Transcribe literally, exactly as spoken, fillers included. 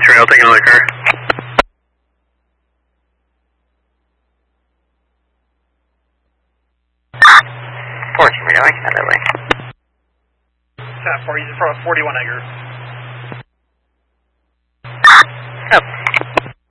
three, I'll take another car. four three, I can head that way. Tap four, he's in front of forty-one Edgar. Up.